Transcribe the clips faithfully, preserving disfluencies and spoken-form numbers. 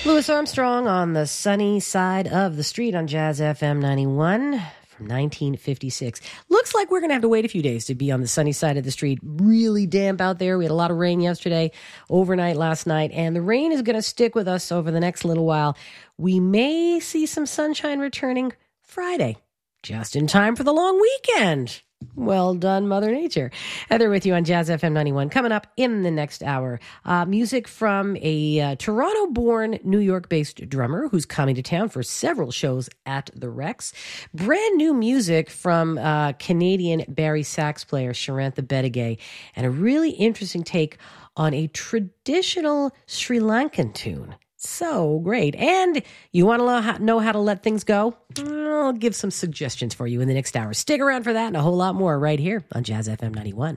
Louis Armstrong on the sunny side of the street on Jazz F M ninety-one from nineteen fifty-six. Looks like we're going to have to wait a few days to be on the sunny side of the street. Really damp out there. We had a lot of rain yesterday, overnight last night, and the rain is going to stick with us over the next little while. We may see some sunshine returning Friday, just in time for the long weekend. Well done, Mother Nature. Heather with you on Jazz F M ninety-one. Coming up in the next hour, uh, music from a uh, Toronto-born, New York-based drummer who's coming to town for several shows at the Rex. Brand new music from uh, Canadian Barry sax player Sharantha Bettigay, and a really interesting take on a traditional Sri Lankan tune. So great. And you want to know how to let things go? I'll give some suggestions for you in the next hour. Stick around for that and a whole lot more right here on Jazz F M ninety-one.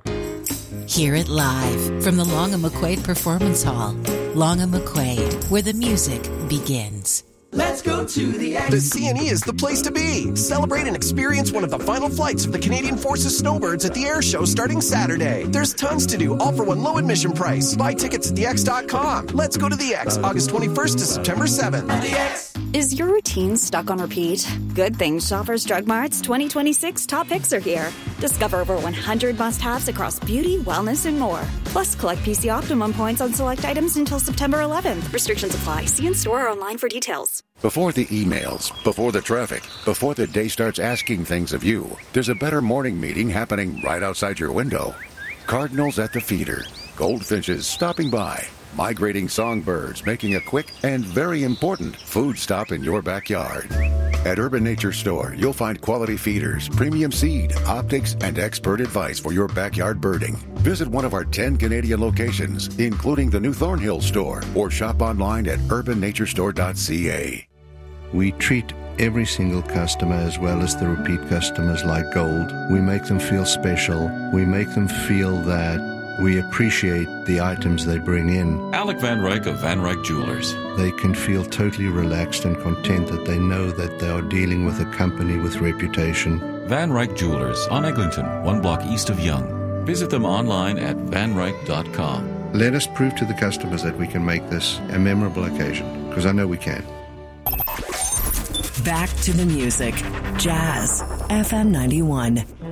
Hear it live from the Long and McQuaid Performance Hall. Long and McQuaid, where the music begins. Let's go to the X. The C N E is the place to be. Celebrate and experience one of the final flights of the Canadian Forces Snowbirds at the air show starting Saturday. There's tons to do, all for one low admission price. Buy tickets at the x dot com. Let's go to the X, August twenty-first to September seventh. The X. Is your routine stuck on repeat? Good thing Shoppers Drug Mart's twenty twenty-six top picks are here. Discover over one hundred must-haves across beauty, wellness, and more. Plus, collect P C Optimum points on select items until September eleventh. Restrictions apply. See in store or online for details. Before the emails, before the traffic, before the day starts asking things of you, there's a better morning meeting happening right outside your window. Cardinals at the feeder, goldfinches stopping by, migrating songbirds making a quick and very important food stop in your backyard. At Urban Nature Store, you'll find quality feeders, premium seed, optics, and expert advice for your backyard birding. Visit one of our ten Canadian locations, including the new Thornhill store, or shop online at urban nature store dot c a. We treat every single customer as well as the repeat customers like gold. We make them feel special. We make them feel that we appreciate the items they bring in. Alec Van Ryk of Van Ryk Jewelers. They can feel totally relaxed and content that they know that they are dealing with a company with reputation. Van Ryk Jewelers on Eglinton, one block east of Yonge. Visit them online at van ryk dot com. Let us prove to the customers that we can make this a memorable occasion, because I know we can. Back to the music. Jazz F M ninety-one.